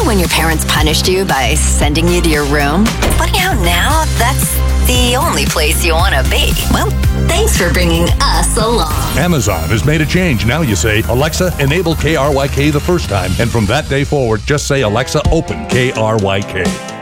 when your parents punished you by sending you to your room? Funny how now that's the only place you want to be. Well, thanks for bringing us along. Amazon has made a change. Now you say, Alexa, enable KRYK the first time. And from that day forward, just say, Alexa, open KRYK.